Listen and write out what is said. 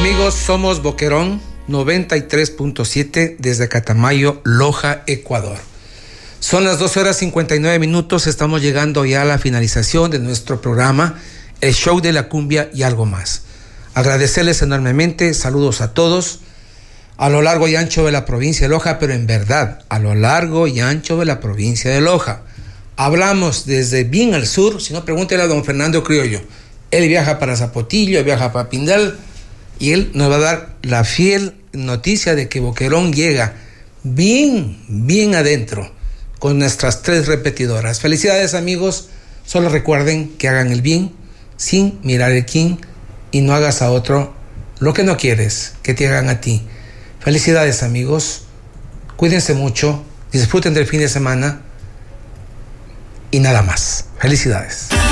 Amigos, somos Boquerón 93.7 desde Catamayo, Loja, Ecuador. Son las 12:59. Estamos llegando ya a la finalización de nuestro programa, el show de la cumbia y algo más. Agradecerles enormemente, saludos a todos, a lo largo y ancho de la provincia de Loja, pero en verdad, a lo largo y ancho de la provincia de Loja. Hablamos desde bien al sur, si no pregúntele a don Fernando Criollo. Él viaja para Zapotillo, viaja para Pindal, y él nos va a dar la fiel noticia de que Boquerón llega bien adentro con nuestras 3 repetidoras. Felicidades, amigos. Solo recuerden que hagan el bien sin mirar el quién y no hagas a otro lo que no quieres que te hagan a ti. Felicidades, amigos. Cuídense mucho, disfruten del fin de semana y nada más. Felicidades.